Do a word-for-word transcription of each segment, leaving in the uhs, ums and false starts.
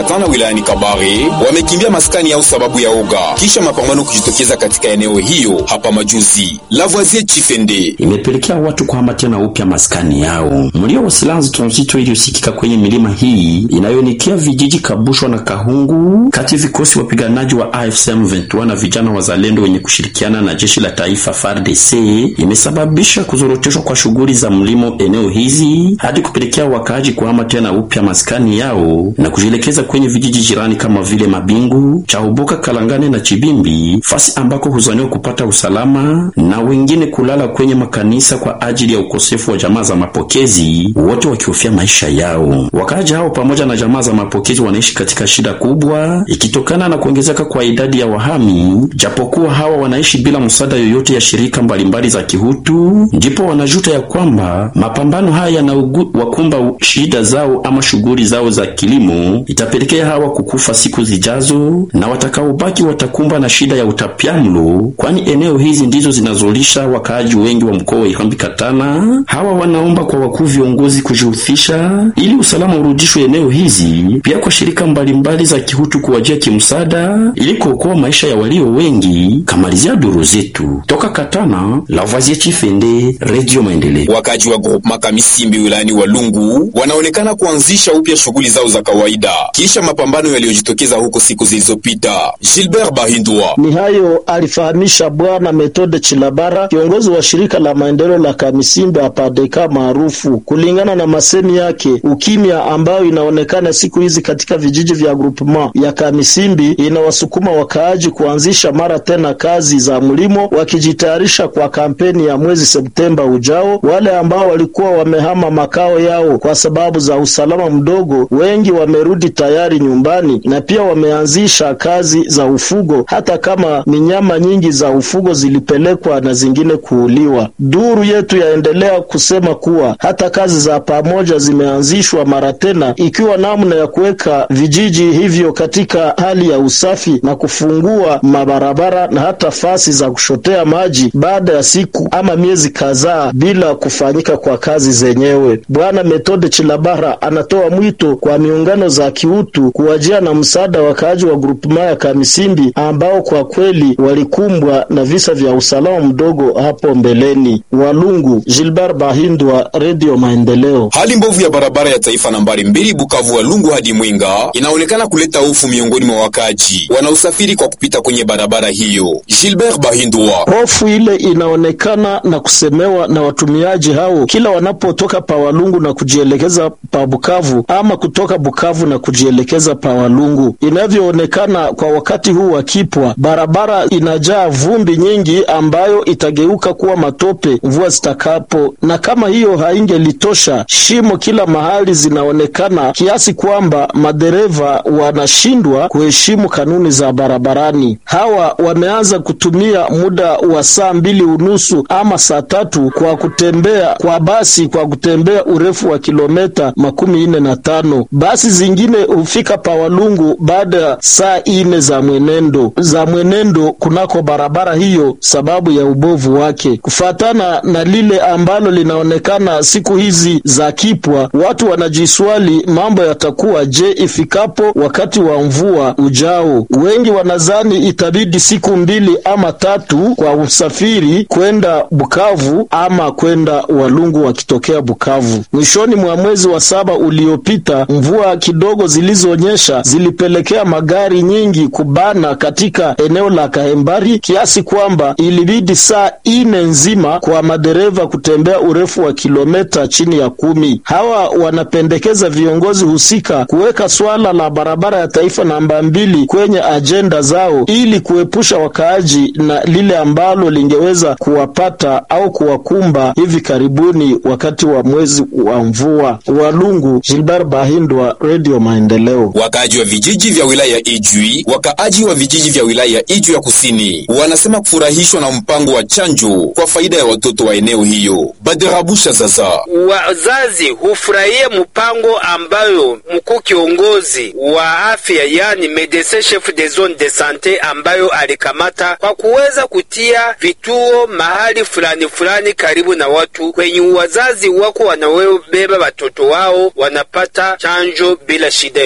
Tana wilayani Kabare wamekimbia maskani yao sababu ya oga kisha mapambano kujitokeza katika eneo hiyo hapa majuzi. Lavoisier Chifende imepelekea watu kuhama tena upya maskani yao. Mlio wa silaha nzito iliyosikika kwenye milima hii inayonikia vijiji Kabushwa na Kahungu kati vikosi wapiganaji wa A F C M ishirini na moja na vijana wazalendo wenye kushirikiana na jeshi la taifa F A R D C imesababisha kuzoroteshwa kwa shughuli za mlimo eneo hizi hadi kupelekea wakaaji kuhama tena upya maskani yao na kujielekeza kwenye vijiji jirani kama vile Mabingu, Chahubuka, Kalangane na Chibimbi, fasi ambako huzaniwa kupata usalama na wengine kulala kwenye makanisa kwa ajili ya ukosefu wa jamaa za mapokezi, wote wakihofia maisha yao. Wakaaji hao pamoja na jamaa za mapokezi wanaishi katika shida kubwa ikitokana na kuongezeka kwa idadi ya wahami, japokuwa hawa wanaishi bila msaada yoyote ya shirika mbalimbali za kihutu. Ndipo wanajuta ya kwamba mapambano haya yanawakumba shida zao ama shughuli zao za kilimo itapelekea hawa kukufa siku zijazo, na watakaobaki watakumba na shida ya utapiamlo, kwani eneo hizi ndizo zinazolisha wakaaji wengi wa mkoa wa Irambi Katana. Hawa wanaomba kwa wakuu viongozi kujihusisha ili usalama urudishwe eneo hizi, pia kwa shirika mbalimbali za kihutu kuwajia kimsaada ili kuokoa maisha ya walio wengi. Kamalizia duru zetu toka Katana, Lavoisier Chifende, Radio Maendeleo. Wakaji wa groupement Kamisimbi wilayani Walungu wanaonekana kuanzisha upya shughuli zao za kawaida kisha mapambano yaliyojitokeza huko siku zilizopita. Gilbert Bahindwa ni hayo alifahamisha Bwana Methode Chilabara, kiongozi wa shirika la maendeleo la Kamisimbi apadeka maarufu. Kulingana na masemi yake, ukimya ambayo inaonekana siku hizi katika vijiji vya groupement ya Kamisimbi inawasukuma wakaaji kuanzisha mara tena kazi za mlimo, wakijitayarisha kwa kampeni ya mwezi Septemba ujao. Wale ambao walikuwa wamehama makao yao kwa sababu za usalama mdogo, wengi wamerudi tayari nyumbani na pia wameanzisha kazi za ufugo, hata kama minyama nyingi za ufugo zilipelekwa na zingine kuuliwa. Duru yetu yaendelea kusema kuwa hata kazi za pamoja zimeanzishwa mara tena, ikiwa namna ya kuweka vijiji hivyo katika hali ya usafi na kufungua mabarabara na hata fasi za kushotea maji baada ya siku ama miezi kadhaa bila kufanyika kwa kazi zenyewe. Bwana Methode Chilabara anatoa mwito kwa miungano za kiutu kuwajia na msaada wakaaji wa groupement ya Kamisimbi ambao kwa kweli walikumbwa na visa vya usalama mdogo hapo mbeleni. Walungu, Gilbert Bahindwa, Radio Maendeleo. Hali mbovu ya barabara ya taifa nambari mbili Bukavu Walungu hadi Mwenga inaonekana kuleta hofu miongoni mwa wakaaji wanaosafiri kwa kupita kwenye barabara hiyo. Gilbert Bahindwa: hofu ile inaonekana na kusemewa na watumiaji hao kila wanapotoka pa Walungu na kujielekeza pa Bukavu ama kutoka Bukavu na kujielekeza pa Walungu. Inavyoonekana kwa wakati huu wa kipwa, barabara inajaa vumbi nyingi ambayo itageuka kuwa matope mvua zitakapo, na kama hiyo haingelitosha, shimo kila mahali zinaonekana kiasi kwamba madereva wanashindwa kuheshimu kanuni za barabarani. Hawa wameanza kutumia muda wa saa mbili unusu ama saa tatu kwa kutembea kwa basi kwa kutembea urefu wa kilometa makumi ine na tano. Basi zingine hufika pa Walungu baada ya saa ine za mwenendo za mwenendo kunako barabara hiyo sababu ya ubovu wake. Kufatana na lile ambalo linaonekana siku hizi za kipwa, watu wanajiswali mambo yatakuwa je ifikapo wakati wa mvua ujao. Wengi wanazani itabidi siku mbili ama tatu kwa usafiri kwenda Bukavu ama kwenda Walungu wakitokea Bukavu. Mwishoni mwa mwezi wa saba uliopita, mvua kidogo zilizonyesha zilipelekea magari nyingi kubana katika eneo la Kahembari kiasi kwamba ilibidi saa ine nzima kwa madereva kutembea urefu wa kilometa chini ya kumi. Hawa wanapendekeza viongozi husika kuweka swala la barabara ya taifa namba mbili kwenye ajenda zao ili kuepusha wakaaji na lile ambalo lingeweza kuwapata au kuwakumba hivi karibuni wakati wa mwezi wa mvua. Walungu, Gilbert Bahindwa, Radio Maendeleo. Wakaaji wa vijiji vya wilaya ya Ijwi, wakaaji wa vijiji vya wilaya ya Ijwi ya Kusini wanasema kufurahishwa na mpango wa chanjo kwa faida ya watoto wa eneo hiyo. Baderabusha Zaza: wazazi hufurahia mpango ambayo mkuu kiongozi wa afya yani medecin chef de zone de sante ambayo alikamata kwa kuweza kutia vituo mahali fulani fulani karibu na watu kwenye wazazi wako wanawebeba watoto wao wanapata chanjo bila shida.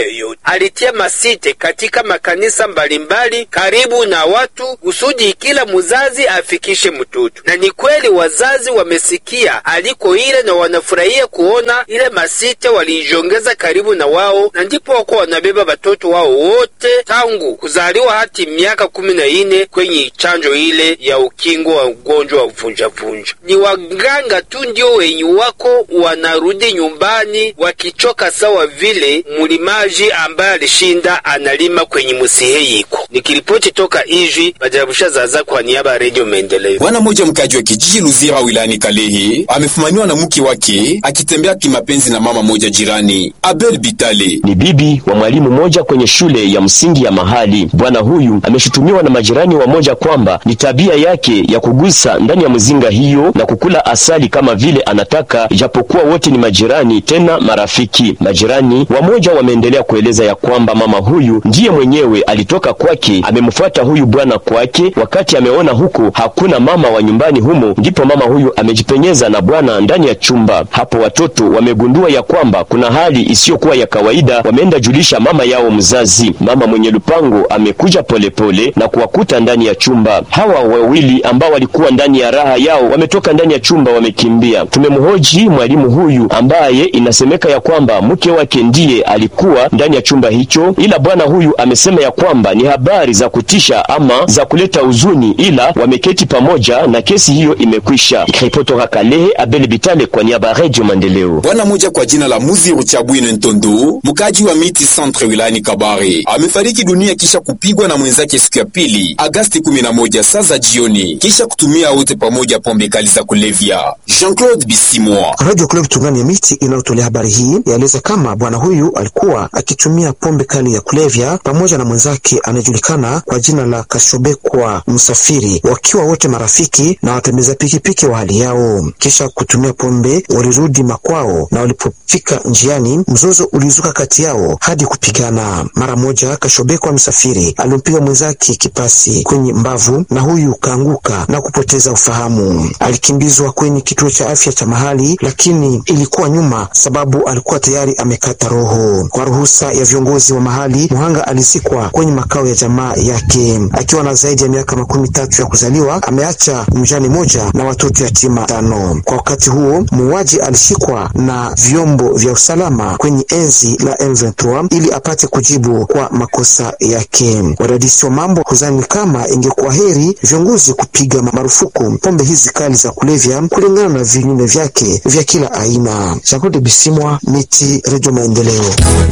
yoyote. Alitia masite katika makanisa mbalimbali karibu na watu kusudi kila mzazi afikishe mtoto. Na ni kweli wazazi wamesikia aliko ile na wanafurahia kuona ile masite waliijongeza karibu na wao, na ndipo wako wanabeba watoto wao wote tangu kuzaliwa hati miaka kumi na ine kwenye chanjo ile ya ukingo wa ugonjwa wa vunja vunja. Ni waganga tu ndio wenye wako wanarudi nyumbani wakichoka sawa vile mulimaji ambaye alishinda analima kwenye musiheyiko. Nikiripoti toka Ijwi, Bajarabusha Zaza kwa niaba ya Radio Maendeleo. Bwana mmoja mkaji wa kijiji Luzira wilayani Kalehe amefumaniwa na mke wake akitembea kimapenzi na mama moja jirani. Abel Bitale ni bibi wa mwalimu moja kwenye shule ya msingi ya mahali. Bwana huyu ameshutumiwa na majirani wa moja kwamba ni tabia yake ya kugusa ndani ya mzinga hiyo na kukula asali kama vile anataka, ijapokuwa wote ni majirani tena marafiki. Majirani wa moja wameendelea kueleza ya kwamba mama huyu ndiye mwenyewe alitoka kwake, amemfuata huyu bwana kwake. Wakati ameona huko hakuna mama wa nyumbani humo, ndipo mama huyu amejipenyeza na bwana ndani ya chumba. Hapo watoto wamegundua ya kwamba kuna hali isiyokuwa ya kawaida, wameenda julisha mama yao mzazi. Mama mwenye lupango amekuja polepole na kuwakuta ndani ya chumba. Hawa wawili ambao walikuwa ndani ya raha yao wametoka ndani ya chumba wamekimbia. Tumemhoji mwalimu huyu ambaye inasemeka ya kwamba mke wake ndiye alikuwa ndani ya chumba hicho, ila bwana huyu amesema ya kwamba ni habari za kutisha ama za kuleta huzuni, ila wameketi pamoja na kesi hiyo imekwisha. Ripoto Kalehe, Abel Bitale kwa niaba ya Radio Maendeleo. Bwana mmoja kwa jina la Muziru Chabwine Ntondo, mkaji wa Miti Centre wilayani Kabare, amefariki dunia kisha kupigwa na mwenzake siku ya pili Agosti kumi na moja saa za jioni kisha kutumia wote pamoja pombe kali za kulevya. Jean-Claude Bisimwa, Radio Club Tungani ya Miti inayotolea habari hii yaeleza kama bwana huyu alikuwa akitumia pombe kali ya kulevya pamoja na mwenzake anajulikana kwa jina la Kashobekwa Msafiri, wakiwa wote marafiki na watembeza pikipiki wa hali yao. Kisha kutumia pombe walirudi makwao, na walipofika njiani mzozo ulizuka kati yao hadi kupigana. Mara moja Kashobekwa Msafiri alimpiga mwenzake kipasi kwenye mbavu na huyu kaanguka na kupoteza ufahamu. Alikimbizwa kwenye kituo cha afya cha mahali, lakini ilikuwa nyuma sababu alikuwa tayari amekata roho. Kwa ruhusa ya viongozi wa mahali, muhanga alizikwa kwenye makao ya jamaa yake. Akiwa na zaidi ya miaka makumi tatu ya kuzaliwa, ameacha mjane moja na watoto yatima tano. Kwa wakati huo, muuaji alishikwa na vyombo vya usalama kwenye enzi la M ishirini na tatu ili apate kujibu kwa makosa yake. Wadadisi wa mambo huzani kama ingekuwa heri viongozi kupiga marufuku pombe hizi kali za kulevya kulingana na vinyume vyake vya kila aina. Jean-Claude Bisimwa, Miti, Radio Maendeleo.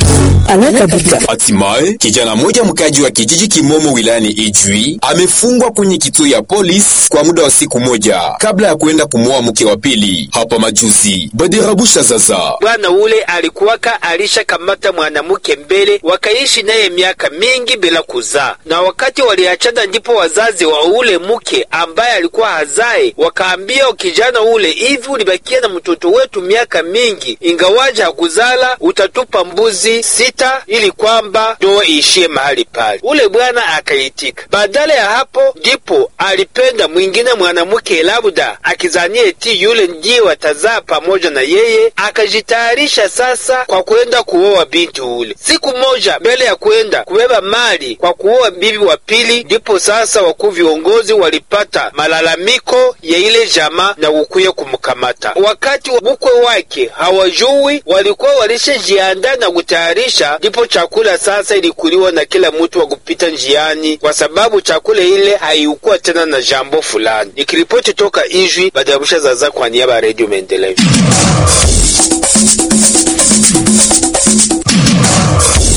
Hatimaye kijana mmoja mkaji wa kijiji Kimomo wilayani Ijwi amefungwa kwenye kituo ya polisi kwa muda wa siku moja kabla ya kuenda kumuoa mke wa pili hapa majuzi. Badirabusha Zaza, bwana ule alikuwaka alisha kamata mwanamke mbele, wakaishi naye miaka mingi bila kuzaa, na wakati waliachana ndipo wazazi wa ule mke ambaye alikuwa hazae wakaambia kijana ule, hivi ulibakia na mtoto wetu miaka mingi, ingawaja hakuzala utatupa mbuzi sita ili kwamba ndoa iishie mahali pale. Ule bwana akaitika. Badala ya hapo ndipo alipenda mwingine mwanamke, labda akizania eti yule ndiye watazaa pamoja na yeye. Akajitayarisha sasa kwa kwenda kuoa binti ule. Siku moja mbele ya kwenda kubeba mali kwa kuoa bibi wa pili, ndipo sasa wakuu viongozi walipata malalamiko ya ile jamaa na ukuye kumkamata. Wakati bukwe wake hawajui, walikuwa walishajiandaa na kutayarisha, ndipo chakula sasa ilikuliwa na kila mtu wa kupita njiani, kwa sababu chakula ile haikuwa tena na jambo fulani. Nikiripoti toka Ijwi, Badarabusha Zaza kwa niaba ya Radio Maendeleo.